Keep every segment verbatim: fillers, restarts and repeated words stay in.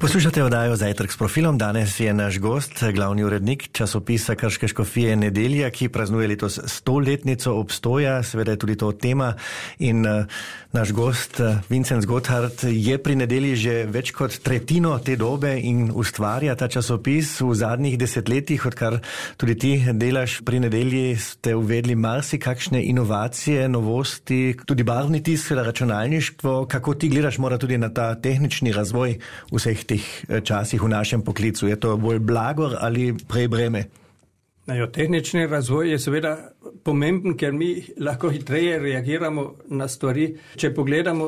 Poslušate oddajo Zajtrk s profilom. Danes je naš gost, glavni urednik časopisa Krške škofije Nedelja, ki praznuje letos stoletnico obstoja, seveda je tudi to tema. In uh, naš gost, uh, Vincent Gotthard, je pri Nedelji že več kot tretjino te dobe in ustvarja ta časopis. V zadnjih desetletjih, odkar tudi ti delaš pri Nedelji, ste uvedli marsikakšne inovacije, novosti, tudi barvni tisk, računalništvo. Kako ti gledaš mora tudi na ta tehnični razvoj vseh teh časih v našem poklicu? Je to bolj blagor ali prej breme? No, tehnični razvoj je seveda pomemben, ker mi lahko hitreje reagiramo na stvari. Če pogledamo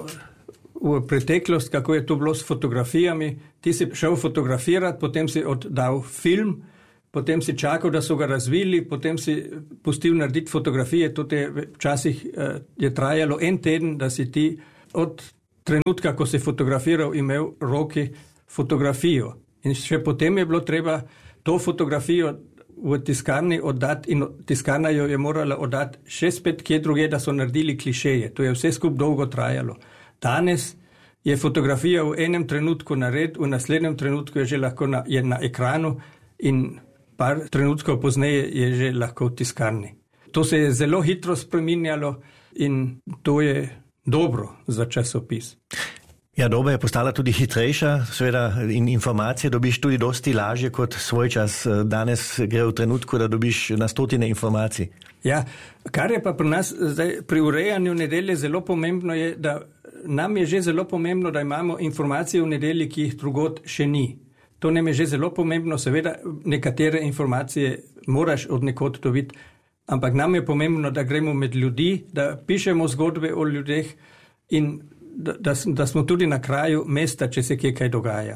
v preteklost, kako je to bilo s fotografijami, ti si šel fotografirati, potem si oddal film, potem si čakal, da so ga razvili, potem si pustil narediti fotografije. To je včasih je trajalo en teden, da si ti od trenutka, ko si fotografiral, imel v roki fotografijo. In še potem je bilo treba to fotografijo v tiskarni oddati in tiskarna jo je morala oddati še spet kje druge, da so naredili klišeje. To je vse skup dolgo trajalo. Danes je fotografija v enem trenutku nared, v naslednjem trenutku je že lahko na, je na ekranu in par trenutkov pozneje je že lahko v tiskarni. To se je zelo hitro spreminjalo in to je dobro za časopis. Ja, doba je postala tudi hitrejša, seveda, in informacije dobiš tudi dosti lažje kot svoj čas. Danes gre v trenutku, da dobiš na stotine informacij. Ja, kar je pa pri nas zdaj pri urejanju Nedelje zelo pomembno je, da nam je že zelo pomembno, da imamo informacije v Nedelji, ki jih drugod še ni. To nam je že zelo pomembno, seveda nekatere informacije moraš od nekod dobiti, ampak nam je pomembno, da gremo med ljudi, da pišemo zgodbe o ljudeh in Da, da, da smo tudi na kraju mesta, če se kje kaj dogaja.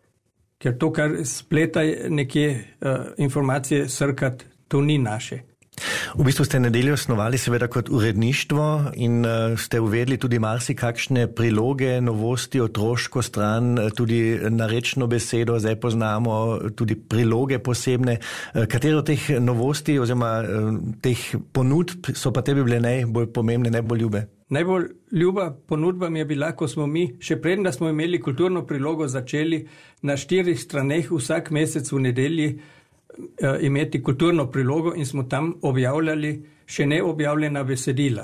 Ker to, kar spleta nekje uh, informacije srkati, to ni naše. V bistvu ste Nedeljo osnovali seveda kot uredništvo in uh, ste uvedli tudi marsikakšne priloge, novosti, otroško stran, tudi narečno besedo, zdaj poznamo tudi priloge posebne. Uh, katere od teh novosti oziroma uh, teh ponudb so pa tebi bile najbolj pomembne, najbolj ljube? Najbolj ljuba ponudba mi je bila, ko smo mi, še preden da smo imeli kulturno prilogo, začeli na štirih straneh vsak mesec v Nedelji eh, imeti kulturno prilogo in smo tam objavljali še neobjavljena besedila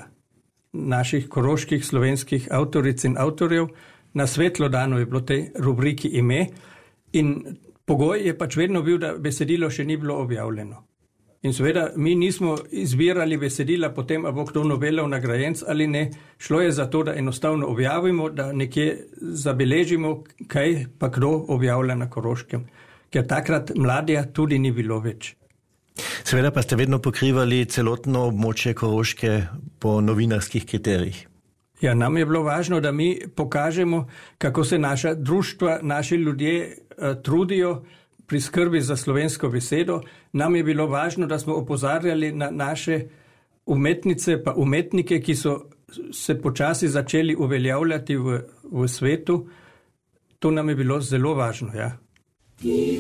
naših koroških slovenskih avtoric in avtorjev. Na svetlo dano je bilo tej rubriki ime in pogoj je pač vedno bil, da besedilo še ni bilo objavljeno. In seveda mi nismo izbirali besedila potem, a bo kdo Nobelov nagrajenec ali ne. Šlo je za to, da enostavno objavimo, da nekje zabeležimo, kaj pa kdo objavlja na Koroškem. Ker takrat mladja tudi ni bilo več. Seveda pa ste vedno pokrivali celotno območje Koroške po novinarskih kriterijih. Ja, nam je bilo važno, da mi pokažemo, kako se naša društva, naši ljudje uh, trudijo pri skrbi za slovensko besedo. Nam je bilo važno, da smo opozarjali na naše umetnice pa umetnike, ki so se počasi začeli uveljavljati v, v svetu. To nam je bilo zelo važno, ja.